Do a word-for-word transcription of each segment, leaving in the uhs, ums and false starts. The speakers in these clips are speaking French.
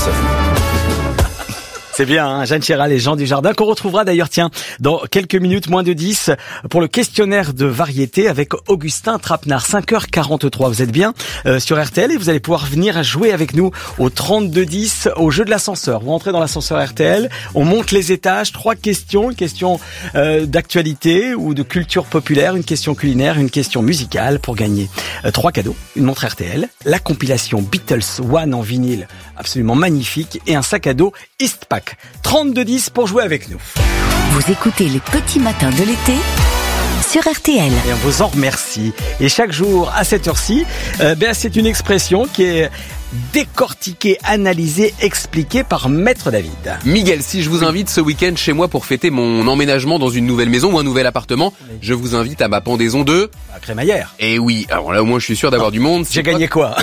chanson. C'est bien, hein, Jeanne Chéral et Jean Dujardin, qu'on retrouvera d'ailleurs, tiens, dans quelques minutes, moins de dix, pour le questionnaire de variété avec Augustin Trapenard. cinq heures quarante-trois, vous êtes bien euh, sur R T L et vous allez pouvoir venir jouer avec nous au trente-deux dix, au jeu de l'ascenseur. Vous rentrez dans l'ascenseur R T L, on monte les étages, trois questions, une question euh, d'actualité ou de culture populaire, une question culinaire, une question musicale pour gagner euh, trois cadeaux, une montre R T L, la compilation Beatles One en vinyle, absolument magnifique, et un sac à dos Eastpak. trente-deux dix pour jouer avec nous. Vous écoutez les petits matins de l'été sur R T L. Et on vous en remercie. Et chaque jour, à cette heure-ci, euh, ben, c'est une expression qui est décortiquée, analysée, expliquée par Maître David. Miguel, si je vous invite ce week-end chez moi pour fêter mon emménagement dans une nouvelle maison ou un nouvel appartement, oui. je vous invite à ma pendaison de... À crémaillère. Et oui, alors là au moins je suis sûr d'avoir oh, du monde. J'ai gagné quoi?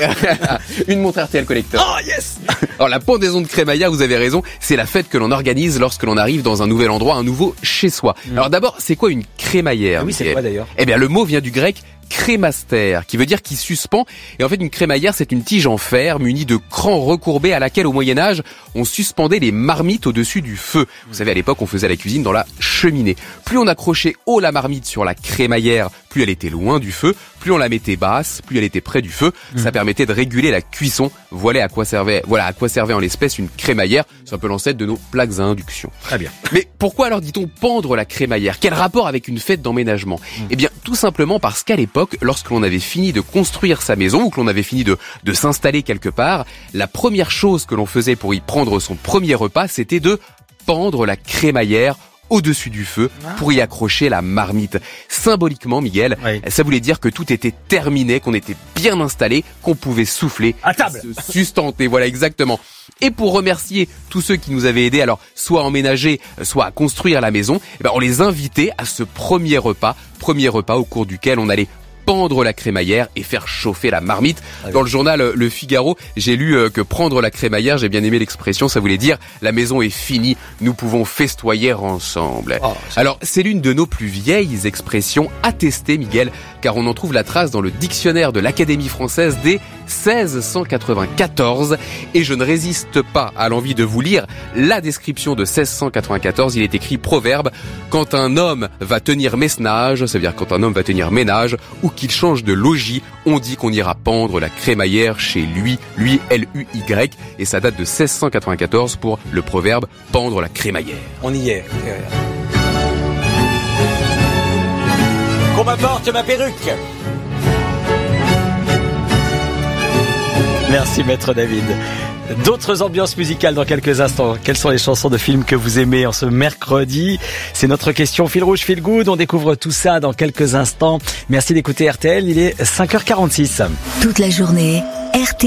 Une montre R T L collector. Oh yes. Alors la pendaison de crémaillère, vous avez raison, c'est la fête que l'on organise lorsque l'on arrive dans un nouvel endroit, un nouveau chez soi. Mmh. Alors d'abord, c'est quoi une crémaillère? Ah oui, c'est quoi d'ailleurs? Eh bien le mot vient du grec crémaster, qui veut dire qui suspend. Et en fait, une crémaillère, c'est une tige en fer munie de crans recourbés à laquelle, au Moyen-Âge, on suspendait les marmites au-dessus du feu. Vous savez, à l'époque, on faisait la cuisine dans la cheminée. Plus on accrochait haut la marmite sur la crémaillère, plus elle était loin du feu. Plus on la mettait basse, plus elle était près du feu. Mmh. Ça permettait de réguler la cuisson. Voilà à quoi servait, voilà à quoi servait en l'espèce une crémaillère. C'est un peu l'ancêtre de nos plaques à induction. Très bien. Mais pourquoi alors dit-on pendre la crémaillère? Quel rapport avec une fête d'emménagement? Mmh. Eh bien, tout simplement parce qu'à l'époque, lorsque l'on avait fini de construire sa maison ou que l'on avait fini de, de s'installer quelque part, la première chose que l'on faisait pour y prendre son premier repas, c'était de pendre la crémaillère au-dessus du feu pour y accrocher la marmite. Symboliquement, Miguel, oui. ça voulait dire que tout était terminé, qu'on était bien installé, qu'on pouvait souffler, à table, se sustenter. Voilà, exactement. Et pour remercier tous ceux qui nous avaient aidés, alors soit à emménager, soit à construire la maison, eh ben on les invitait à ce premier repas, premier repas au cours duquel on allait pendre la crémaillère et faire chauffer la marmite. Dans le journal Le Figaro, j'ai lu que prendre la crémaillère, j'ai bien aimé l'expression, ça voulait dire la maison est finie, nous pouvons festoyer ensemble. Oh, c'est... Alors, c'est l'une de nos plus vieilles expressions attestées, Miguel, car on en trouve la trace dans le dictionnaire de l'Académie française dès seize cent quatre-vingt-quatorze, et je ne résiste pas à l'envie de vous lire la description de seize cent quatre-vingt-quatorze. Il est écrit proverbe: quand un homme va tenir mesnage, ça veut dire quand un homme va tenir ménage, ou qu'il change de logis, on dit qu'on ira pendre la crémaillère chez lui, lui L U Y, et ça date de seize cent quatre-vingt-quatorze pour le proverbe pendre la crémaillère. On y est. Qu'on m'apporte ma perruque. Merci Maître David. D'autres ambiances musicales dans quelques instants. Quelles sont les chansons de films que vous aimez en ce mercredi? C'est notre question fil rouge, fil good. On découvre tout ça dans quelques instants. Merci d'écouter R T L. Il est cinq heures quarante-six. Toute la journée, R T L.